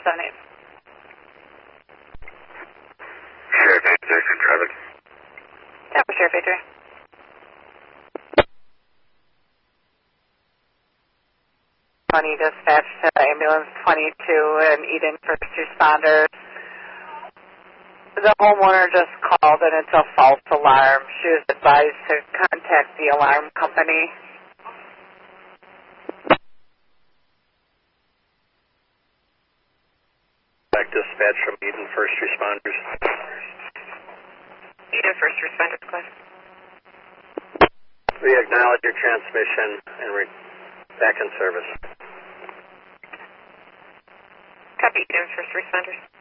078. Sheriff 8 traffic. Yeah, Sheriff 8. Dispatch to ambulance 22 and Eden first responders. The homeowner just called and it's a false alarm. She was advised to contact the alarm company. Back dispatch from Eden first responders. Eden first responders, class. We acknowledge your transmission and we're back in service. Copy, Eden first responders.